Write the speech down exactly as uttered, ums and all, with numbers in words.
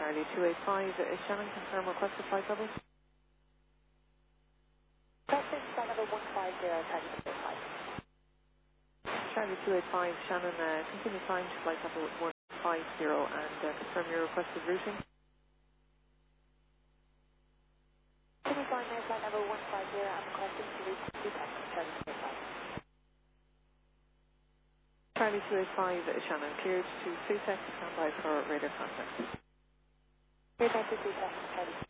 Charlie two eight five, uh, Shannon, confirm requested flight level. Requested flight level one five zero, Charlie two eight five. Charlie two eight five, Shannon, uh, continue flying to flight level one five zero and uh, confirm your requested routing. Continue flying now, flight level one five zero, I'm requesting to reach two Texas, Charlie two eight five. Charlie two eight five, uh, Shannon, cleared to two Texas, stand by for radar contact. Clear back to two Texas, Charlie.